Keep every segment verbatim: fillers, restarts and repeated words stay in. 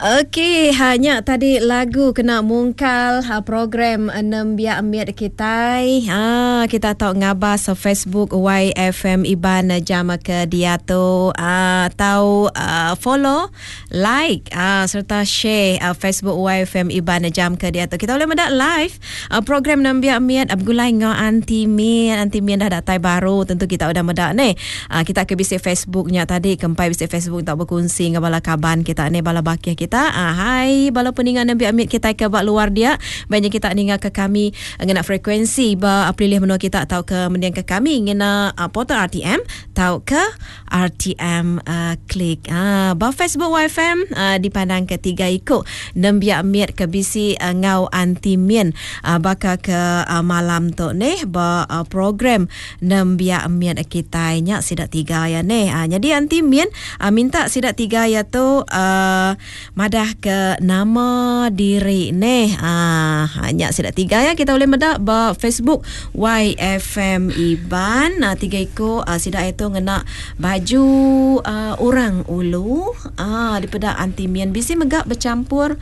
Okey, hanya tadi lagu kena mungkal ha, program enam biak miat kita. Ha, kita tahu ngabas Facebook Y F M Iban jam ke dia tu uh, tahu uh, follow, like uh, serta share uh, Facebook Y F M Iban jam ke dia tu. Kita boleh mendak live uh, program enam biak miat abgulai ngau anti miat anti miat dah datai baru tentu kita udah mendak ni. Uh, kita ke bisik Facebooknya tadi kempai bisik Facebook tak berkongsi ngabala kaban kita ni bala bakia kita. Ah, hai bala peningan Nabi Amit kita ke bak luar dia banyak kita ninga ke kami ngena frekuensi ba pilih menua kita tahu ke mendiang ke kami ngena uh, portal R T M tahu ke R T M uh, klik ah ba Facebook Y F M uh, dipandang ketiga ikut Nabi Amit ke bisi uh, ngau anti mien uh, baka ke uh, malam tu ni ba uh, program Nabi Amit kita nya sidak tiga ya ni uh, jadi anti mien uh, minta sidak tiga ya tu uh, madah ke nama diri ni ah hanya sidak tiga ya kita boleh medak ba Facebook Y F M Iban ah tiga iko ah, sidak itu ngena baju ah, orang ulu ah daripada anti mian bisi megak bercampur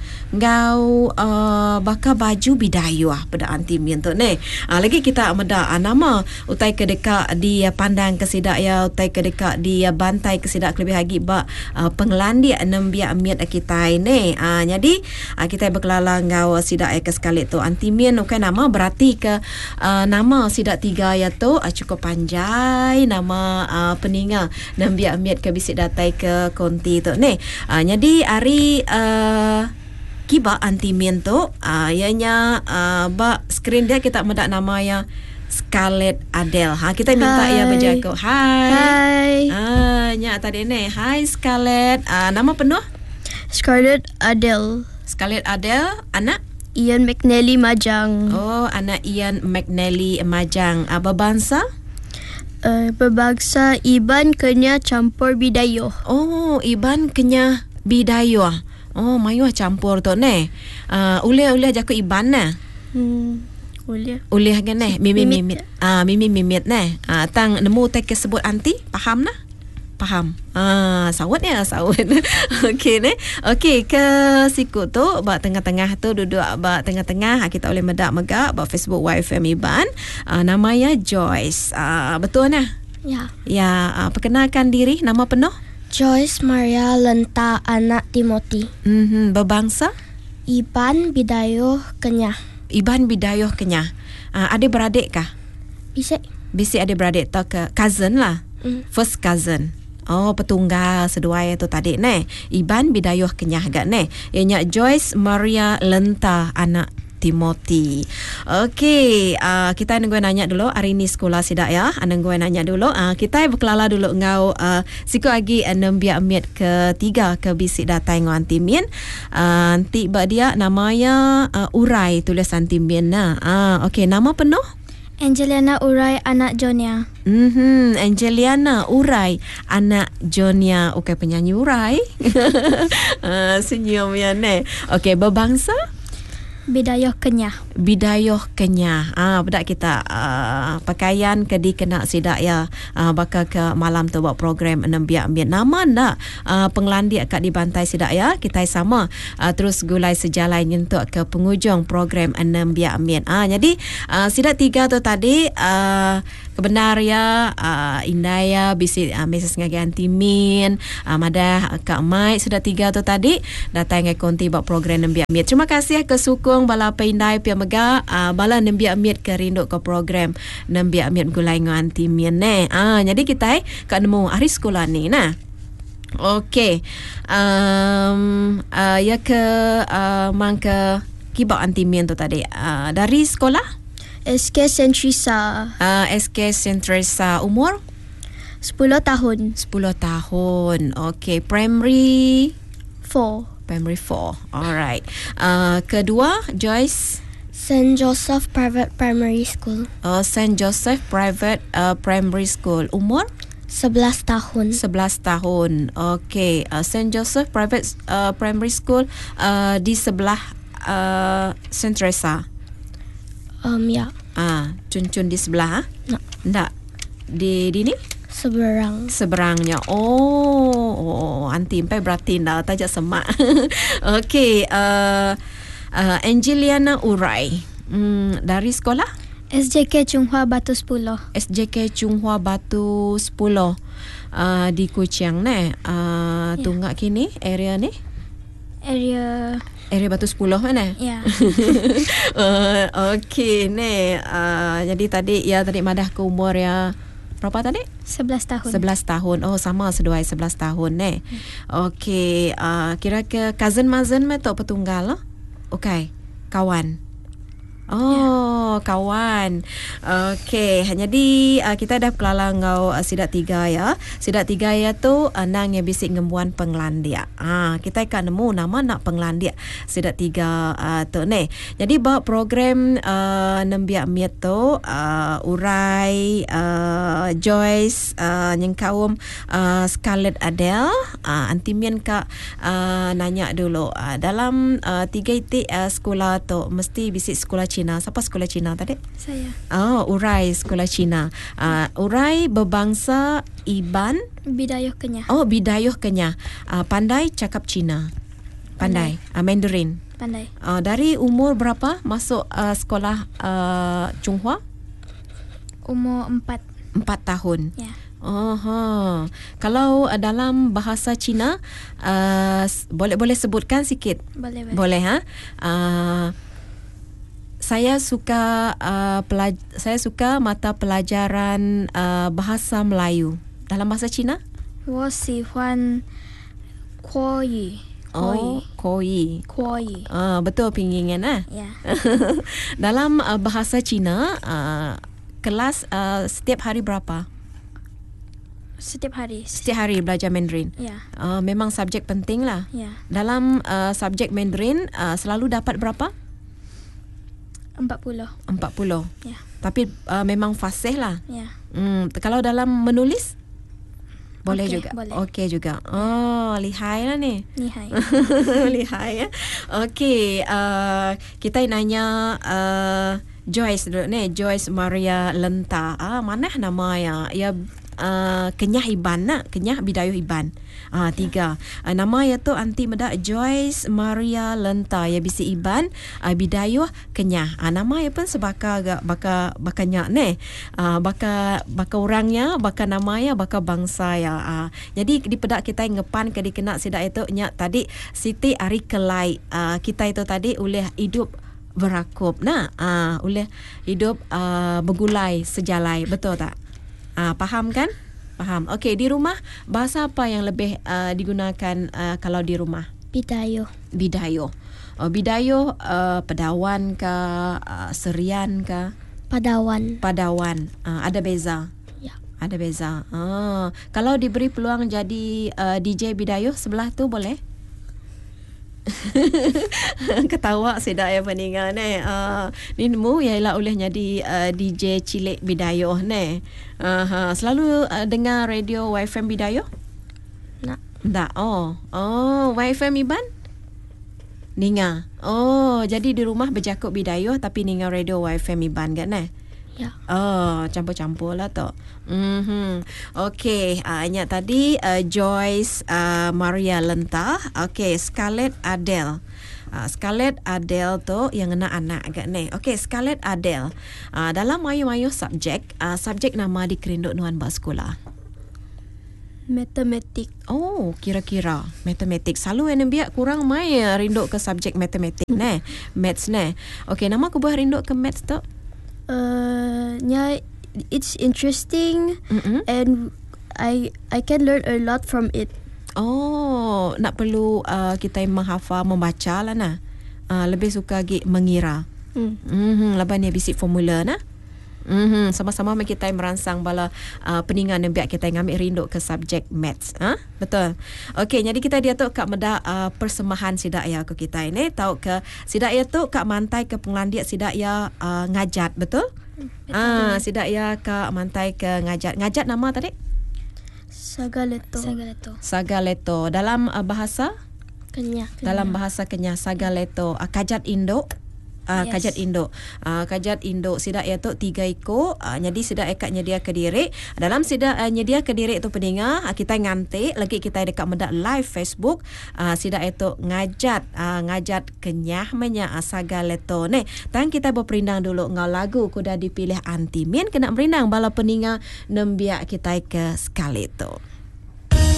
ngau ah, baka baju bidayuh pada anti mian tu ni ah, lagi kita medak ah, nama utai ke dekat di ah, pandang ke sidak ya utai ke dekat di ah, bantai ke sidak lebih lagi ba ah, pengelandi enam biak miat kita ini ah jadi ah, kita berkelala ngau sidak ke sekali tu anti mien bukan nama berarti ke ah, nama sidak tiga ya tu ah, cukup panjai nama ah, peninga enam biak miat ke bisik datai ke konti tu ni ah, jadi hari ah, kiba anti mien tu ah, ianya ah, ba skrin dia kita mendak nama ya Scarlett Adele. Ha kita minta Hai. ya berjaga. Hai. Hai. Ah nya tadi ni. Hai Scarlett. Ah nama penuh Scarlett Adele. Scarlett Adele, anak Ian McNally Majang. Oh, anak Ian McNally Majang. Apa bangsa? Uh, berbangsa Iban Kenya campur Bidayuh. Oh, Iban Kenya Bidayuh. Oh, mayuh campur tu ni. Uh, uleh-uleh jaku Iban na. Hmm. Boleh. Uleh kan ni? Mimi Mimit. mimit. Ah, mimi mimit ni. Ah, tang nemu tek sebut anti, faham na? Faham. Ah, sawat ya, sawat. Okey ni. Okey ke siku tu bak tengah-tengah tu duduk bak tengah-tengah kita boleh medak megak bak Facebook Y F M Iban. Ah, namanya Joyce. Ah, betul nah? Ya. Ya, ah, perkenalkan diri nama penuh? Joyce Maria Lenta anak Timothy. Mhm, berbangsa Iban Bidayuh Kenya. Iban Bidayuh Kenya. Ah, adik-beradik kah? Bisa. Bisi adik-beradik atau ke cousin lah? Mm. First cousin. Oh, petunggal seduai tu tadi ni. Iban Bidayuh Kenyah gak ni. Ianya Joyce Maria Lenta anak Timothy. Okey, uh, kita nunggu nanya dulu hari ni sekolah sidak ya. Nunggu nanya dulu. Uh, kita berkelala dulu ngau uh, siku lagi enam biak miat ketiga ke bisik datai ngau antimien. Uh, nanti bak dia namanya uh, Urai tulis antimien nah. Uh, okey, nama penuh? Angeliana Urai anak Jonia. Mhm, Angeliana Urai anak Jonia. Okey, penyanyi Urai. uh, senyum ya ni. Okey, berbangsa Bidayuh Kenya. Bidayuh Kenya. Ah, budak kita uh, pakaian kedi kena sidak ya. Uh, bakal ke malam tu buat program enam biak miat. Nama ndak uh, pengelandi kat di bantai sidak ya. Kita sama uh, terus gulai sejalan untuk ke penghujung program enam biak miat. Ah, jadi uh, sidak tiga tu tadi uh, kebenar ya uh, Indaya bisi uh, mesej ngagi antimin uh, madah Kak Mai sudah tiga tu tadi datang ngai konti buat program enam biak miat. Terima kasih ke sukung bala Indai pia mega uh, bala enam biak miat ke rindu ke program enam biak miat gulai ngai antimin ne. Ah jadi kita kat nemu hari sekolah ni nah. Okey. Um, uh, ya ke uh, mangke kibak antimin tu tadi uh, dari sekolah S K Sentrisa. Uh, S K Sentrisa umur sepuluh tahun. sepuluh tahun. Okey, primary four. Primary four. Alright. Uh, kedua Joyce Saint Joseph Private Primary School. uh, Saint Joseph Private uh, Primary School. Umur sebelas tahun. sebelas tahun. Okey, uh, Saint Joseph Private uh, Primary School uh, di sebelah uh, Sentresa. Um ya. Ah, cun-cun di sebelah. Nak. Ndak. Di di ni? Seberang. Seberangnya. Oh, oh anti empat berarti dah tajak semak. Okey, uh, uh, Angeliana Urai. Hmm, dari sekolah? S J K Chunghua Batu sepuluh. S J K Chunghua Batu sepuluh. Uh, di Kuching ni. Uh, Ya. Tunggak kini area ni? Area Area Batu sepuluh mana? ya. uh, Okey ni. Uh, jadi tadi ya tadi madah ke umur ya berapa tadi? sebelas tahun. sebelas tahun. Oh sama seduai sebelas tahun ni. Okey, uh, kira ke cousin mazen me tu petunggal lah. Okey, kawan. Oh, yeah. Kawan. Okey, jadi uh, kita dah kelalang ngau uh, sidak tiga ya. Sidak tiga ya tu uh, nang yang bisik ngembuan penglandia. Ah, kita akan nemu nama nak penglandia sidak tiga uh, tu ni. Jadi bawa program uh, nembiak miat tu uh, Urai, uh, Joyce, uh, nyengkaum uh, Scarlett Adele, uh, antimian kak uh, nanya dulu uh, dalam uh, tiga itik uh, sekolah tu mesti bisik sekolah Cina. Siapa sekolah Cina tadi? Saya. Oh, Urai sekolah Cina. Uh, Urai berbangsa Iban. Bidayuh Kenyah. Oh, Bidayuh Kenyah. Uh, pandai cakap Cina. Pandai. pandai. Uh, Mandarin. Pandai. Uh, dari umur berapa masuk uh, sekolah uh, Chunghua? Umur empat. Empat tahun. Ya. Oh, ha. Kalau uh, dalam bahasa Cina, uh, boleh boleh sebutkan sikit. Boleh. Boleh. Boleh ha? Uh, saya suka uh, pelaj- saya suka mata pelajaran uh, bahasa Melayu. Dalam bahasa Cina? 我喜欢国语. Oh, Koi. 国语. Ah, betul pingingan ah. Ya. Dalam uh, bahasa Cina, uh, kelas uh, setiap hari berapa? Setiap hari. Setiap hari belajar Mandarin. Ya. Uh, memang subjek penting lah. Ya. Dalam uh, subjek Mandarin uh, selalu dapat berapa? empat puluh. empat puluh. Ya. Tapi uh, memang fasih lah. Ya. Hmm, kalau dalam menulis boleh Okey, juga. boleh. Okey juga. Oh, lihai lah ni. Nihai. Lihai ya. Okey, uh, kita nanya uh, Joyce dulu ni. Joyce Maria Lenta. Ah, mana nama ya? Ya uh, Kenyah Iban nak. Kenyah Bidayuh Iban. Ah, tiga. Uh, nama ya tu anti medak Joyce Maria Lenta ya bisi Iban, uh, Bidayuh Kenyah. Ah, nama ya pun sebaka agak baka bakanya ni. Ah, baka baka orangnya, baka nama ya, baka bangsa ya. Ah, jadi di pedak kita ngepan ke dikena sidak itu nya tadi Siti Ari Kelai. Ah, kita itu tadi oleh hidup berakup. Nah, ah, oleh hidup uh, bergulai sejalai. Betul tak? Ah, faham kan? Faham. Okey, di rumah bahasa apa yang lebih uh, digunakan uh, kalau di rumah? Bidayuh. Bidayuh. Oh, Bidayuh uh, Pedawan ke uh, Serian ke? Padawan. Padawan. Uh, ada beza. Ya. Ada beza. Ah, kalau diberi peluang jadi uh, D J Bidayuh sebelah tu boleh? Ketawa sedak ya peningan ni. Uh, ni mu ialah oleh jadi uh, D J cilik Bidayuh ni. Uh, uh, selalu uh, dengar radio Y F M Bidayuh? Nak. Tak. Oh. Oh, Y F M Iban? Ninga. Oh, jadi di rumah berjakut Bidayuh tapi ninga radio Y F M Iban kan eh? Ya. Oh, campur-campur lah tu. Mm-hmm. Okey, uh, ingat tadi uh, Joyce uh, Maria Lenta. Okey, Scarlett Adele. Uh, Scarlett Adele tu yang kena anak agak ni. Okey, Scarlett Adele. Uh, dalam mayu-mayu subjek, uh, subjek nama di kerinduk nuan bas sekolah. Matematik. Oh, kira-kira matematik. Selalu yang biak kurang mai rinduk ke subjek matematik ni. Maths ni. Okey, nama aku buat rinduk ke maths tu? Uh, nya it's interesting. Mm-mm. And I I can learn a lot from it. Oh, nak perlu uh, kita menghafal, membaca lah nah. Uh, lebih suka gi mengira. Hmm. Mhm, lepas ni bisik formula nah. Mhm, sama-sama kita merangsang bala uh, peningan yang biak kita ngambil rinduk ke subjek maths. Ha? Betul. Okey, jadi kita dia tu kak meda uh, persembahan sidak ya ke kita ini. Tahu ke sidak ya tu kak mantai ke penglandia sidak ya uh, ngajat, betul? Betul. Ah, sidak ya kak mantai ke ngajat. Ngajat nama tadi? Sagaleto. Sagaleto. Sagaleto. Dalam uh, bahasa? Kenyah. Dalam bahasa Kenyah Sagaleto. Uh, kajat induk? Uh, Yes. Kajat induk uh, Kajat induk sidak ya tu tiga ekor uh, jadi sidak ekat nyedia ke diri dalam sidak uh, nyedia ke diri tu pendengar uh, kita ngantik lagi kita dekat medak live Facebook uh, sidak itu ngajat uh, ngajat kenyah menya uh, sagaleto ne tang kita berperindang dulu ngau lagu kuda dipilih anti min kena berindang bala pendengar nembiak kita ke sekali tu.